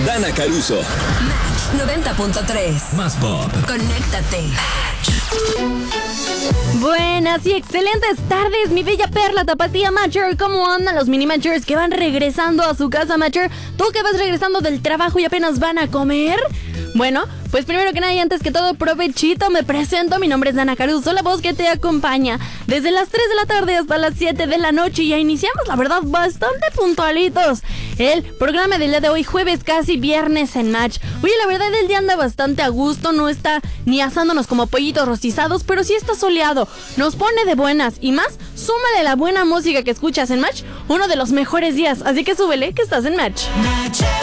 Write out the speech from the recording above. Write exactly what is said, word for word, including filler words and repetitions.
Dana Caruso. Match noventa punto tres. Más pop. Conéctate. Buenas y excelentes tardes, mi bella perla tapatía Matcher. ¿Cómo andan los mini Matchers que van regresando a su casa, Matcher? ¿Tú que vas regresando del trabajo y apenas van a comer? Bueno, pues primero que nada y antes que todo, provechito, me presento. Mi nombre es Dana Caruso, la voz que te acompaña desde las tres de la tarde hasta las siete de la noche. Y ya iniciamos, la verdad, bastante puntualitos el programa del día de hoy, jueves casi viernes en Match. Oye, la verdad el día anda bastante a gusto, no está ni asándonos como pollitos rostizados, pero sí está soleado, nos pone de buenas y más, súmale la buena música que escuchas en Match, uno de los mejores días, así que súbele que estás en Match. Match.